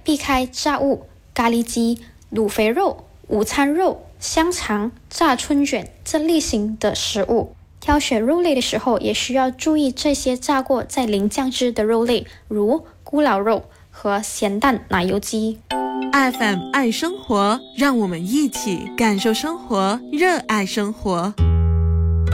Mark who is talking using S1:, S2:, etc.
S1: 避开炸物、咖喱鸡、卤肥肉、午餐肉、香肠、炸春卷这类型的食物。挑选肉类的时候也需要注意这些炸过再淋酱汁的肉类，如咕咾肉和咸蛋奶油鸡。
S2: FM 爱生活，让我们一起感受生活，热爱生活。